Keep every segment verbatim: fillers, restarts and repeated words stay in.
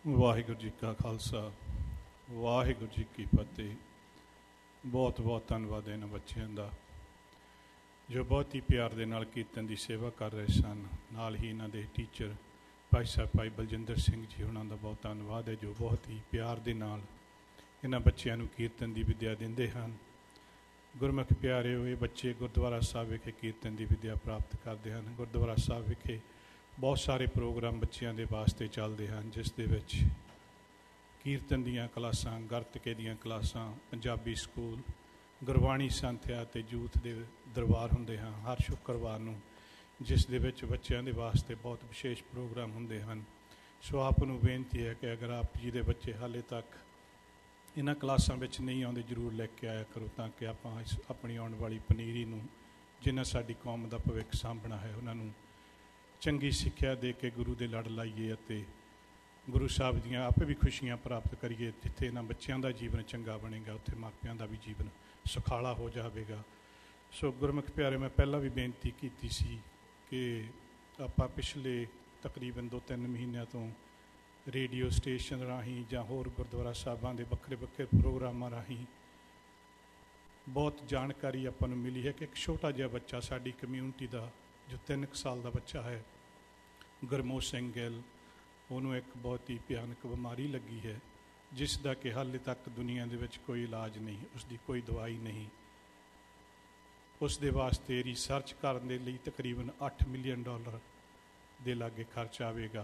ਵਾਹਿਗੁਰੂ ਜੀ ਕਾ ਖਾਲਸਾ, ਵਾਹਿਗੁਰੂ ਜੀ ਕੀ ਫਤਿਹ। ਬਹੁਤ ਬਹੁਤ ਧੰਨਵਾਦ ਇਹਨਾਂ ਬੱਚਿਆਂ ਦਾ ਜੋ ਬਹੁਤ ਹੀ ਪਿਆਰ ਦੇ ਨਾਲ ਕੀਰਤਨ ਦੀ ਸੇਵਾ ਕਰ ਰਹੇ ਸਨ। ਨਾਲ ਹੀ ਇਹਨਾਂ ਦੇ ਟੀਚਰ ਭਾਈ ਸਾਹਿਬ ਭਾਈ ਬਲਜਿੰਦਰ ਸਿੰਘ ਜੀ, ਉਹਨਾਂ ਦਾ ਬਹੁਤ ਧੰਨਵਾਦ ਹੈ ਜੋ ਬਹੁਤ ਹੀ ਪਿਆਰ ਦੇ ਨਾਲ ਇਹਨਾਂ ਬੱਚਿਆਂ ਨੂੰ ਕੀਰਤਨ ਦੀ ਵਿੱਦਿਆ ਦਿੰਦੇ ਹਨ। ਗੁਰਮੁਖ ਪਿਆਰੇ ਹੋਏ ਬੱਚੇ ਗੁਰਦੁਆਰਾ ਸਾਹਿਬ ਵਿਖੇ ਕੀਰਤਨ ਦੀ ਵਿੱਦਿਆ ਪ੍ਰਾਪਤ ਕਰਦੇ ਹਨ। ਗੁਰਦੁਆਰਾ ਸਾਹਿਬ ਵਿਖੇ ਬਹੁਤ ਸਾਰੇ ਪ੍ਰੋਗਰਾਮ ਬੱਚਿਆਂ ਦੇ ਵਾਸਤੇ ਚੱਲਦੇ ਹਨ, ਜਿਸ ਦੇ ਵਿੱਚ ਕੀਰਤਨ ਦੀਆਂ ਕਲਾਸਾਂ, ਗੱਤਕੇ ਦੀਆਂ ਕਲਾਸਾਂ, ਪੰਜਾਬੀ ਸਕੂਲ, ਗੁਰਬਾਣੀ ਸੰਥਿਆ ਅਤੇ ਯੂਥ ਦੇ ਦਰਬਾਰ ਹੁੰਦੇ ਹਨ ਹਰ ਸ਼ੁੱਕਰਵਾਰ ਨੂੰ, ਜਿਸ ਦੇ ਵਿੱਚ ਬੱਚਿਆਂ ਦੇ ਵਾਸਤੇ ਬਹੁਤ ਵਿਸ਼ੇਸ਼ ਪ੍ਰੋਗਰਾਮ ਹੁੰਦੇ ਹਨ। ਸੋ ਆਪ ਨੂੰ ਬੇਨਤੀ ਹੈ ਕਿ ਅਗਰ ਆਪ ਜੀ ਦੇ ਬੱਚੇ ਹਾਲੇ ਤੱਕ ਇਹਨਾਂ ਕਲਾਸਾਂ ਵਿੱਚ ਨਹੀਂ ਆਉਂਦੇ, ਜ਼ਰੂਰ ਲੈ ਕੇ ਆਇਆ ਕਰੋ ਤਾਂ ਕਿ ਆਪਾਂ ਇਸ ਆਪਣੀ ਆਉਣ ਵਾਲੀ ਪਨੀਰੀ ਨੂੰ, ਜਿਨ੍ਹਾਂ ਸਾਡੀ ਕੌਮ ਦਾ ਭਵਿੱਖ ਸਾਂਭਣਾ ਹੈ, ਉਹਨਾਂ ਨੂੰ ਚੰਗੀ ਸਿੱਖਿਆ ਦੇ ਕੇ ਗੁਰੂ ਦੇ ਲੜ ਲਾਈਏ ਅਤੇ ਗੁਰੂ ਸਾਹਿਬ ਦੀਆਂ ਆਪੇ ਵੀ ਖੁਸ਼ੀਆਂ ਪ੍ਰਾਪਤ ਕਰੀਏ। ਜਿੱਥੇ ਇਹਨਾਂ ਬੱਚਿਆਂ ਦਾ ਜੀਵਨ ਚੰਗਾ ਬਣੇਗਾ, ਉੱਥੇ ਮਾਪਿਆਂ ਦਾ ਵੀ ਜੀਵਨ ਸੁਖਾਲਾ ਹੋ ਜਾਵੇਗਾ। ਸੋ ਗੁਰਮੁਖ ਪਿਆਰੇ, ਮੈਂ ਪਹਿਲਾਂ ਵੀ ਬੇਨਤੀ ਕੀਤੀ ਸੀ ਕਿ ਆਪਾਂ ਪਿਛਲੇ ਤਕਰੀਬਨ ਦੋ ਤਿੰਨ ਮਹੀਨਿਆਂ ਤੋਂ ਰੇਡੀਓ ਸਟੇਸ਼ਨ ਰਾਹੀਂ ਜਾਂ ਹੋਰ ਗੁਰਦੁਆਰਾ ਸਾਹਿਬਾਂ ਦੇ ਵੱਖਰੇ ਵੱਖਰੇ ਪ੍ਰੋਗਰਾਮਾਂ ਰਾਹੀਂ ਬਹੁਤ ਜਾਣਕਾਰੀ ਆਪਾਂ ਨੂੰ ਮਿਲੀ ਹੈ ਕਿ ਇੱਕ ਛੋਟਾ ਜਿਹਾ ਬੱਚਾ ਸਾਡੀ ਕਮਿਊਨਿਟੀ ਦਾ, ਜੋ ਤਿੰਨ ਕੁ ਸਾਲ ਦਾ ਬੱਚਾ ਹੈ, ਗੁਰਮੋਹ ਸਿੰਘ ਗਿੱਲ, ਉਹਨੂੰ ਇੱਕ ਬਹੁਤ ਹੀ ਭਿਆਨਕ ਬਿਮਾਰੀ ਲੱਗੀ ਹੈ, ਜਿਸ ਦਾ ਕਿ ਹਾਲੇ ਤੱਕ ਦੁਨੀਆ ਦੇ ਵਿੱਚ ਕੋਈ ਇਲਾਜ ਨਹੀਂ, ਉਸ ਦੀ ਕੋਈ ਦਵਾਈ ਨਹੀਂ। ਉਸ ਦੇ ਵਾਸਤੇ ਰਿਸਰਚ ਕਰਨ ਦੇ ਲਈ ਤਕਰੀਬਨ ਅੱਠ ਮਿਲੀਅਨ ਡਾਲਰ ਦੇ ਲਾਗੇ ਖਰਚ ਆਵੇਗਾ।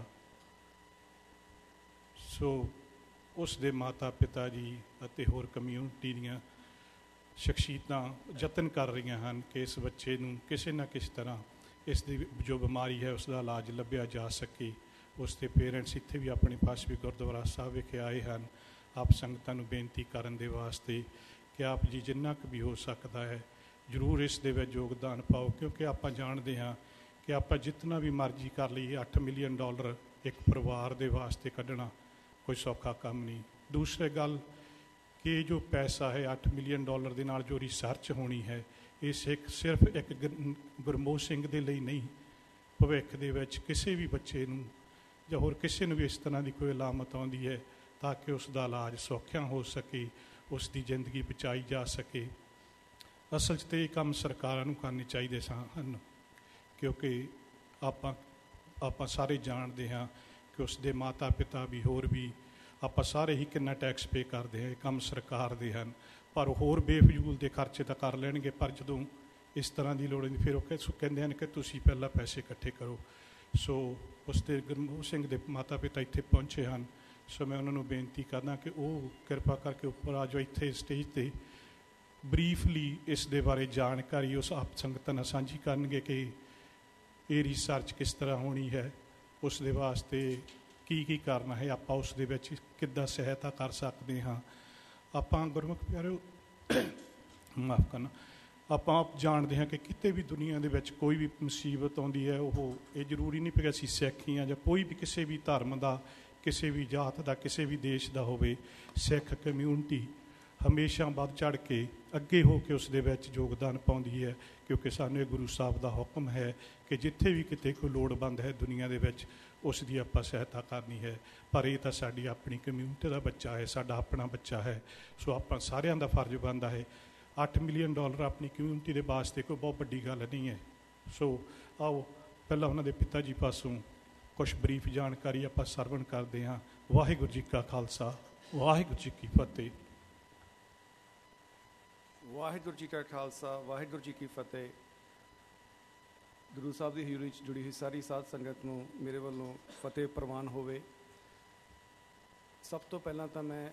ਸੋ ਉਸ ਦੇ ਮਾਤਾ ਪਿਤਾ ਜੀ ਅਤੇ ਹੋਰ ਕਮਿਊਨਿਟੀ ਦੀਆਂ ਸ਼ਖਸੀਅਤਾਂ ਯਤਨ ਕਰ ਰਹੀਆਂ ਹਨ ਕਿ ਇਸ ਬੱਚੇ ਨੂੰ ਕਿਸੇ ਨਾ ਕਿਸੇ ਤਰ੍ਹਾਂ ਇਸ ਦੀ ਜੋ ਬਿਮਾਰੀ ਹੈ ਉਸ ਦਾ ਇਲਾਜ ਲੱਭਿਆ ਜਾ ਸਕੇ। ਉਸ ਦੇ ਪੇਰੈਂਟਸ ਇੱਥੇ ਵੀ ਆਪਣੇ ਪਾਸ ਵੀ ਗੁਰਦੁਆਰਾ ਸਾਹਿਬ ਵਿਖੇ ਆਏ ਹਨ ਆਪ ਸੰਗਤਾਂ ਨੂੰ ਬੇਨਤੀ ਕਰਨ ਦੇ ਵਾਸਤੇ ਕਿ ਆਪ ਜੀ ਜਿੰਨਾ ਕੁ ਵੀ ਹੋ ਸਕਦਾ ਹੈ ਜ਼ਰੂਰ ਇਸ ਦੇ ਵਿੱਚ ਯੋਗਦਾਨ ਪਾਓ, ਕਿਉਂਕਿ ਆਪਾਂ ਜਾਣਦੇ ਹਾਂ ਕਿ ਆਪਾਂ ਜਿਤਨਾ ਵੀ ਮਰਜ਼ੀ ਕਰ ਲਈਏ, ਅੱਠ ਮਿਲੀਅਨ ਡਾਲਰ ਇੱਕ ਪਰਿਵਾਰ ਦੇ ਵਾਸਤੇ ਕੱਢਣਾ ਕੋਈ ਸੌਖਾ ਕੰਮ ਨਹੀਂ। ਦੂਸਰੀ ਗੱਲ ਕਿ ਜੋ ਪੈਸਾ ਹੈ ਅੱਠ ਮਿਲੀਅਨ ਡਾਲਰ ਦੇ ਨਾਲ ਜੋ ਰਿਸਰਚ ਹੋਣੀ ਹੈ, ਇਹ ਸਿੱਖ ਸਿਰਫ ਇੱਕ ਗੁਰਮੋਹ ਸਿੰਘ ਦੇ ਲਈ ਨਹੀਂ, ਭਵਿੱਖ ਦੇ ਵਿੱਚ ਕਿਸੇ ਵੀ ਬੱਚੇ ਨੂੰ ਜਾਂ ਹੋਰ ਕਿਸੇ ਨੂੰ ਵੀ ਇਸ ਤਰ੍ਹਾਂ ਦੀ ਕੋਈ ਅਲਾਮਤ ਆਉਂਦੀ ਹੈ ਤਾਂ ਕਿ ਉਸ ਦਾ ਇਲਾਜ ਸੌਖਿਆਂ ਹੋ ਸਕੇ, ਉਸ ਦੀ ਜ਼ਿੰਦਗੀ ਬਚਾਈ ਜਾ ਸਕੇ। ਅਸਲ 'ਚ ਤਾਂ ਇਹ ਕੰਮ ਸਰਕਾਰਾਂ ਨੂੰ ਕਰਨੇ ਚਾਹੀਦੇ ਹਨ, ਕਿਉਂਕਿ ਆਪਾਂ ਆਪਾਂ ਸਾਰੇ ਜਾਣਦੇ ਹਾਂ ਕਿ ਉਸ ਦੇ ਮਾਤਾ ਪਿਤਾ ਵੀ, ਹੋਰ ਵੀ ਆਪਾਂ ਸਾਰੇ ਹੀ ਕਿੰਨਾ ਟੈਕਸ ਪੇ ਕਰਦੇ ਹਾਂ। ਇਹ ਕੰਮ ਸਰਕਾਰ ਦੇ ਹਨ, ਪਰ ਹੋਰ ਬੇਫਜ਼ੂਲ ਦੇ ਖਰਚੇ ਤਾਂ ਕਰ ਲੈਣਗੇ, ਪਰ ਜਦੋਂ ਇਸ ਤਰ੍ਹਾਂ ਦੀ ਲੋੜ ਹੁੰਦੀ ਫਿਰ ਉਹ ਕਹਿੰਦੇ ਹਨ ਕਿ ਤੁਸੀਂ ਪਹਿਲਾਂ ਪੈਸੇ ਇਕੱਠੇ ਕਰੋ। ਸੋ ਉਸ ਦੇ ਗੁਰਮੋਹ ਸਿੰਘ ਦੇ ਮਾਤਾ ਪਿਤਾ ਇੱਥੇ ਪਹੁੰਚੇ ਹਨ, ਸੋ ਮੈਂ ਉਹਨਾਂ ਨੂੰ ਬੇਨਤੀ ਕਰਦਾ ਕਿ ਉਹ ਕਿਰਪਾ ਕਰਕੇ ਉੱਪਰ ਆ ਜਾਓ, ਇੱਥੇ ਸਟੇਜ 'ਤੇ ਬਰੀਫਲੀ ਇਸ ਦੇ ਬਾਰੇ ਜਾਣਕਾਰੀ ਉਸ ਆਪ ਸੰਗਤਾਂ ਨਾਲ ਸਾਂਝੀ ਕਰਨਗੇ ਕਿ ਇਹ ਰਿਸਰਚ ਕਿਸ ਤਰ੍ਹਾਂ ਹੋਣੀ ਹੈ, ਉਸ ਦੇ ਵਾਸਤੇ ਕੀ ਕੀ ਕਰਨਾ ਹੈ, ਆਪਾਂ ਉਸ ਦੇ ਵਿੱਚ ਕਿੱਦਾਂ ਸਹਾਇਤਾ ਕਰ ਸਕਦੇ ਹਾਂ। ਆਪਾਂ ਗੁਰਮੁਖ ਪਿਆਰਿਓ, ਮਾਫ਼ ਕਰਨਾ, ਆਪਾਂ ਆਪ ਜਾਣਦੇ ਹਾਂ ਕਿ ਕਿਤੇ ਵੀ ਦੁਨੀਆ ਦੇ ਵਿੱਚ ਕੋਈ ਵੀ ਮੁਸੀਬਤ ਆਉਂਦੀ ਹੈ, ਉਹ ਇਹ ਜ਼ਰੂਰੀ ਨਹੀਂ ਕਿ ਅਸੀਂ ਸਿੱਖ ਹੀ ਹਾਂ ਜਾਂ ਕੋਈ ਵੀ ਕਿਸੇ ਵੀ ਧਰਮ ਦਾ, ਕਿਸੇ ਵੀ ਜਾਤ ਦਾ, ਕਿਸੇ ਵੀ ਦੇਸ਼ ਦਾ ਹੋਵੇ, ਸਿੱਖ ਕਮਿਊਨਿਟੀ ਹਮੇਸ਼ਾ ਵੱਧ ਚੜ੍ਹ ਕੇ ਅੱਗੇ ਹੋ ਕੇ ਉਸ ਦੇ ਵਿੱਚ ਯੋਗਦਾਨ ਪਾਉਂਦੀ ਹੈ, ਕਿਉਂਕਿ ਸਾਨੂੰ ਇਹ ਗੁਰੂ ਸਾਹਿਬ ਦਾ ਹੁਕਮ ਹੈ ਕਿ ਜਿੱਥੇ ਵੀ ਕਿਤੇ ਕੋਈ ਲੋੜਵੰਦ ਹੈ ਦੁਨੀਆ ਦੇ ਵਿੱਚ, ਉਸ ਦੀ ਆਪਾਂ ਸਹਾਇਤਾ ਕਰਨੀ ਹੈ। ਪਰ ਇਹ ਤਾਂ ਸਾਡੀ ਆਪਣੀ ਕਮਿਊਨਿਟੀ ਦਾ ਬੱਚਾ ਹੈ, ਸਾਡਾ ਆਪਣਾ ਬੱਚਾ ਹੈ, ਸੋ ਆਪਾਂ ਸਾਰਿਆਂ ਦਾ ਫਰਜ਼ ਬਣਦਾ ਹੈ। ਅੱਠ ਮਿਲੀਅਨ ਡਾਲਰ ਆਪਣੀ ਕਮਿਊਨਿਟੀ ਦੇ ਵਾਸਤੇ ਕੋਈ ਬਹੁਤ ਵੱਡੀ ਗੱਲ ਨਹੀਂ ਹੈ। ਸੋ ਆਓ ਪਹਿਲਾਂ ਉਹਨਾਂ ਦੇ ਪਿਤਾ ਜੀ ਪਾਸੋਂ ਕੁਛ ਬਰੀਫ ਜਾਣਕਾਰੀ ਆਪਾਂ ਸਰਵਣ ਕਰਦੇ ਹਾਂ। ਵਾਹਿਗੁਰੂ ਜੀ ਕਾ ਖਾਲਸਾ, ਵਾਹਿਗੁਰੂ ਜੀ ਕੀ ਫਤਿਹ। ਵਾਹਿਗੁਰੂ ਜੀ ਕਾ ਖਾਲਸਾ, ਵਾਹਿਗੁਰੂ ਜੀ ਕੀ ਫਤਿਹ। ਗੁਰੂ ਸਾਹਿਬ ਦੀ ਹਜ਼ੂਰੀ 'ਚ ਜੁੜੀ ਹੋਈ ਸਾਰੀ ਸਾਧ ਸੰਗਤ ਨੂੰ ਮੇਰੇ ਵੱਲੋਂ ਫਤਿਹ ਪ੍ਰਵਾਨ ਹੋਵੇ। ਸਭ ਤੋਂ ਪਹਿਲਾਂ ਤਾਂ ਮੈਂ